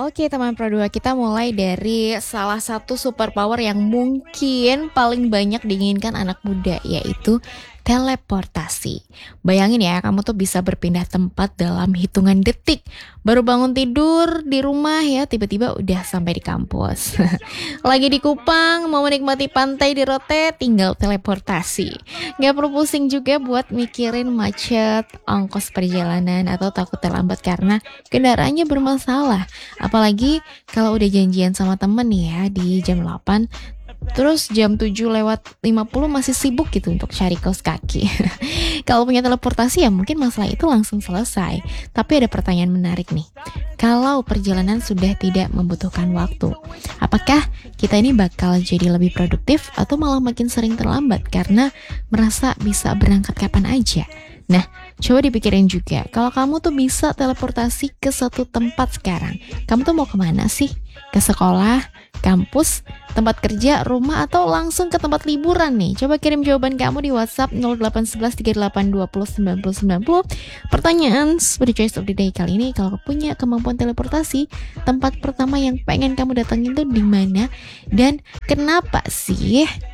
Oke teman Pro 2, kita mulai dari salah satu superpower yang mungkin paling banyak diinginkan anak muda, yaitu teleportasi. Bayangin ya, kamu tuh bisa berpindah tempat dalam hitungan detik. Baru bangun tidur di rumah ya, tiba-tiba udah sampai di kampus. Lagi di Kupang, mau menikmati pantai di Rote, tinggal teleportasi. Gak perlu pusing juga buat mikirin macet, ongkos perjalanan, atau takut terlambat karena kendaraannya bermasalah. Apalagi kalau udah janjian sama temen nih ya di jam 8, terus jam 7 lewat 50 masih sibuk gitu untuk cari kaos kaki. Kalau punya teleportasi ya mungkin masalah itu langsung selesai. Tapi ada pertanyaan menarik nih. Kalau perjalanan sudah tidak membutuhkan waktu, apakah kita ini bakal jadi lebih produktif atau malah makin sering terlambat karena merasa bisa berangkat kapan aja? Nah, coba dipikirin juga, kalau kamu tuh bisa teleportasi ke satu tempat sekarang, kamu tuh mau kemana sih? Ke sekolah, kampus, tempat kerja, rumah, atau langsung ke tempat liburan nih? Coba kirim jawaban kamu di WhatsApp 0811 38 20 90 90. Pertanyaan seperti choice of the day kali ini, kalau punya kemampuan teleportasi, tempat pertama yang pengen kamu datangin tuh di mana dan kenapa sih?